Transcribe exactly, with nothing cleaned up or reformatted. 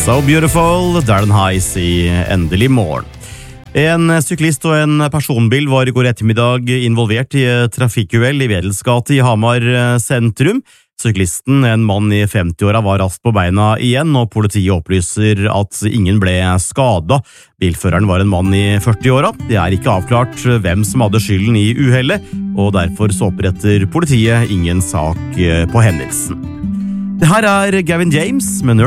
So Beautiful, Darren Heiss i Endelig morgen. En syklist og en personbil var i går ettermiddag involvert i trafikkuhell i Wedelsgate i Hamar sentrum. Syklisten, en mann i femti-åra, var raskt på beina igjen, og politiet opplyser at ingen ble skadet. Bilføreren var en mann i førti-åra. Det er ikke avklart hvem som hadde skylden i uhellet, og derfor så oppretter politiet ingen sak på hendelsen. Det her er Gavin James med